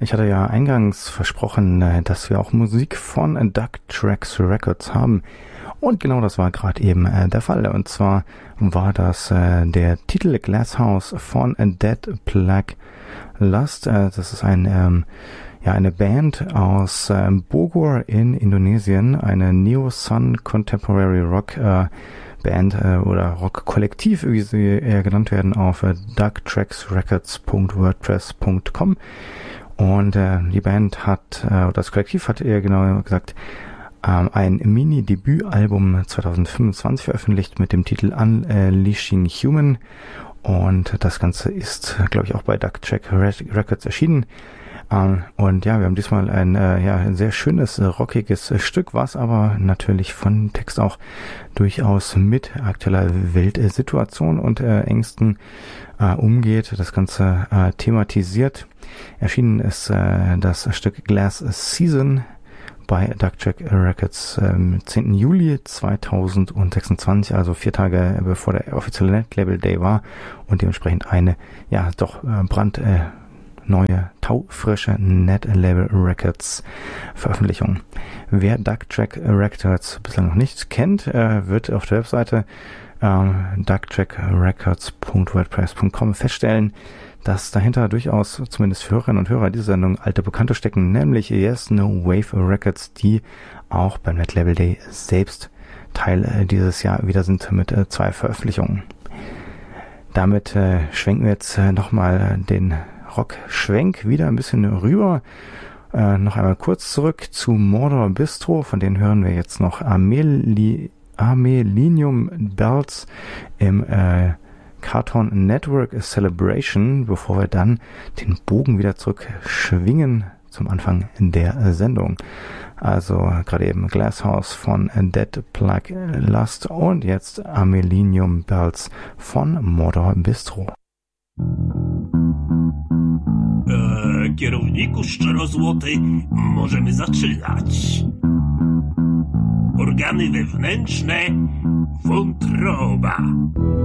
Ich hatte ja eingangs versprochen, dass wir auch Musik von Duck Tracks Records haben. Und genau das war gerade eben der Fall. Und zwar war das der Titel Glasshouse von Dead Plague Lust. Das ist eine Band aus Bogor in Indonesien, eine Neo-Sun Contemporary Rock Band oder Rock-Kollektiv, wie sie eher genannt werden, auf ducktracksrecords.wordpress.com. Und die Band hat, das Kollektiv hat eher genauer gesagt, ein Mini-Debütalbum 2025 veröffentlicht mit dem Titel Unleashing Human. Und das Ganze ist, glaube ich, auch bei Duck Track Records erschienen. Und ja, wir haben diesmal ein sehr schönes, rockiges Stück, was aber natürlich von Text auch durchaus mit aktueller Weltsituation und Ängsten umgeht, das Ganze thematisiert. Erschienen ist das Stück Glass Season bei Duck Track Records 10. Juli 2026, also 4 Tage bevor der offizielle Netlabel Day war und dementsprechend eine neue, taufrische Netlabel Records Veröffentlichung. Wer Duck Track Records bislang noch nicht kennt, wird auf der Webseite ducktrackrecords.wordpress.com feststellen, dass dahinter durchaus, zumindest für Hörerinnen und Hörer dieser Sendung, alte Bekannte stecken, nämlich Yes No Wave Records, die auch beim Netlabel Day selbst Teil dieses Jahr wieder sind mit 2 Veröffentlichungen. Damit schwenken wir jetzt nochmal den Rock-Schwenk wieder ein bisschen rüber. Noch einmal kurz zurück zu Mordor Bistro, von denen hören wir jetzt noch Amelinium Bells im Cartoon Network Celebration, bevor wir dann den Bogen wieder zurück schwingen zum Anfang der Sendung. Also gerade eben Glasshouse von Dead Plague Lust und jetzt Amelinium Bells von Mordor Bistro. Kierowniku szczerozłoty, możemy zaczynać. Organy wewnętrzne, wątroba.